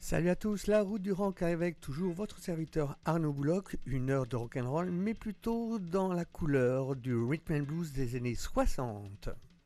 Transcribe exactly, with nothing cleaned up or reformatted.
Salut à tous, la route du rock avec toujours votre serviteur Arnaud Bouloc, une heure de rock'n'roll mais plutôt dans la couleur du rhythm and blues des années soixante.